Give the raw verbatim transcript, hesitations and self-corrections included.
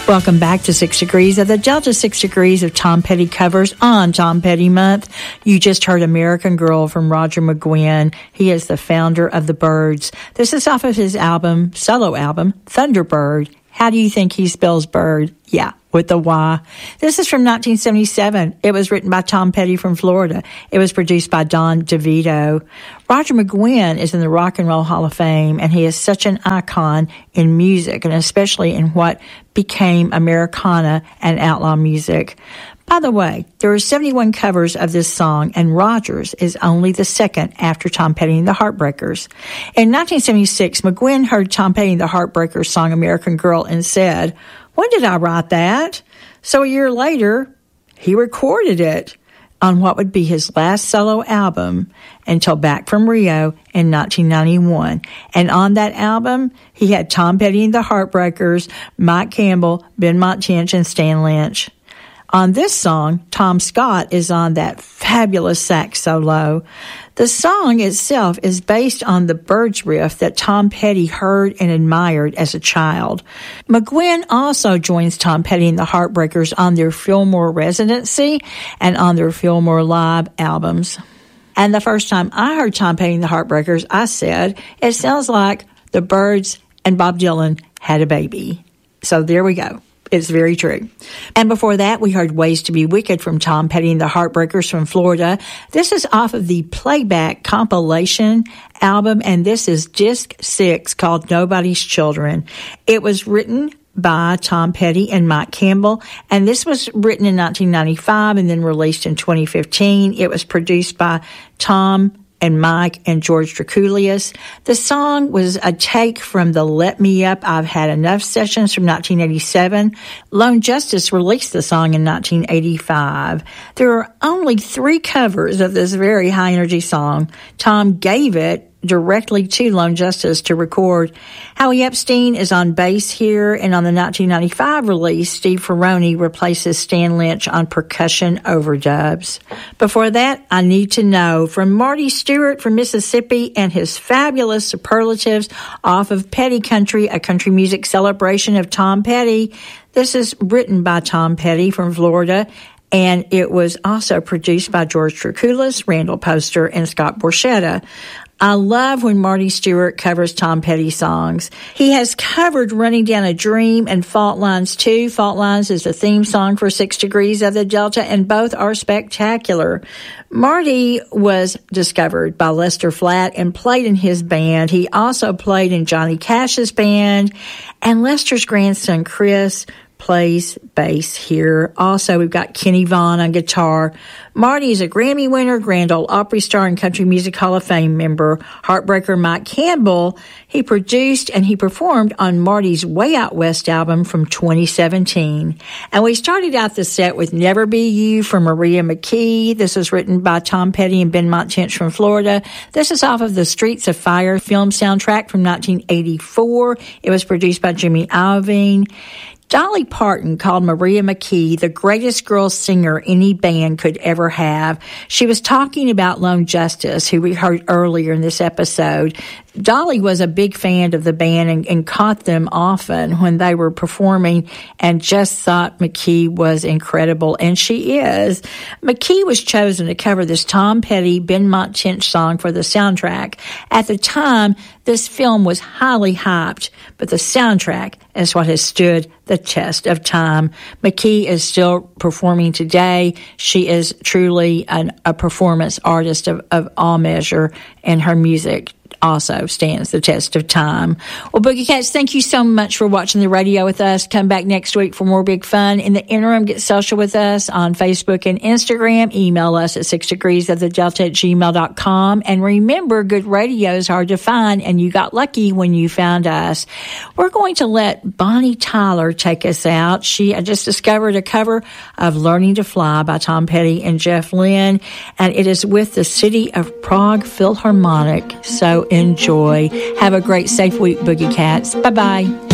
Welcome back to Six Degrees of the Delta, Six Degrees of Tom Petty covers on Tom Petty Month. You just heard American Girl from Roger McGuinn. He is the founder of the Byrds. This is off of his album, solo album, Thunderbird. How do you think he spells bird? Yeah, with the Y. This is from nineteen seventy-seven. It was written by Tom Petty from Florida. It was produced by Don DeVito. Roger McGuinn is in the Rock and Roll Hall of Fame, and he is such an icon in music, and especially in what became Americana and outlaw music. By the way, there are seventy-one covers of this song, and Rogers is only the second after Tom Petty and the Heartbreakers. In nineteen seventy-six, McGuinn heard Tom Petty and the Heartbreakers song American Girl and said, "When did I write that?" So a year later, he recorded it on what would be his last solo album until Back from Rio in nineteen ninety-one. And on that album, he had Tom Petty and the Heartbreakers, Mike Campbell, Benmont Tench, and Stan Lynch. On this song, Tom Scott is on that fabulous sax solo. The song itself is based on the Byrds riff that Tom Petty heard and admired as a child. McGuinn also joins Tom Petty and the Heartbreakers on their Fillmore residency and on their Fillmore Live albums. And the first time I heard Tom Petty and the Heartbreakers, I said, it sounds like the Byrds and Bob Dylan had a baby. So there we go. It's very true. And before that, we heard Ways to Be Wicked from Tom Petty and the Heartbreakers from Florida. This is off of the Playback compilation album, and this is disc six called Nobody's Children. It was written by Tom Petty and Mike Campbell, and this was written in nineteen ninety-five and then released in twenty fifteen. It was produced by Tom and Mike and George Drakoulias. The song was a take from the Let Me Up, I've Had Enough sessions from nineteen eighty-seven. Lone Justice released the song in nineteen eighty-five. There are only three covers of this very high-energy song. Tom gave it directly to Lone Justice to record. Howie Epstein is on bass here, and on the nineteen ninety-five release, Steve Ferroni replaces Stan Lynch on percussion overdubs. Before that, I Need to Know from Marty Stewart from Mississippi and his fabulous superlatives off of Petty Country, a country music celebration of Tom Petty. This is written by Tom Petty from Florida, and it was also produced by George Drakoulias, Randall Poster, and Scott Borchetta. I love when Marty Stewart covers Tom Petty songs. He has covered Running Down a Dream and Fault Lines too. Fault Lines is the theme song for Six Degrees of the Delta, and both are spectacular. Marty was discovered by Lester Flatt and played in his band. He also played in Johnny Cash's band, and Lester's grandson, Chris, plays bass here. Also, we've got Kenny Vaughn on guitar. Marty is a Grammy winner, Grand Ole Opry star, and Country Music Hall of Fame member. Heartbreaker Mike Campbell, he produced and he performed on Marty's Way Out West album from twenty seventeen. And we started out the set with Never Be You from Maria McKee. This was written by Tom Petty and Benmont Tench from Florida. This is off of the Streets of Fire film soundtrack from nineteen eighty-four. It was produced by Jimmy Iovine. Dolly Parton called Maria McKee the greatest girl singer any band could ever have. She was talking about Lone Justice, who we heard earlier in this episode. Dolly was a big fan of the band and, and caught them often when they were performing and just thought McKee was incredible, and she is. McKee was chosen to cover this Tom Petty, Benmont Tench song for the soundtrack. At the time, this film was highly hyped, but the soundtrack is what has stood the test of time. McKee is still performing today. She is truly an, a performance artist of, of all measure, and her music also stands the test of time. Well, Boogie Cats, thank you so much for watching the radio with us. Come back next week for more big fun. In the interim, get social with us on Facebook and Instagram. Email us at six degrees of the delta at gmail dot com. And remember, good radio is hard to find, and you got lucky when you found us. We're going to let Bonnie Tyler take us out. She I just discovered a cover of Learning to Fly by Tom Petty and Jeff Lynne, and it is with the City of Prague Philharmonic. So enjoy. Have a great, safe week, Boogie Cats. Bye-bye.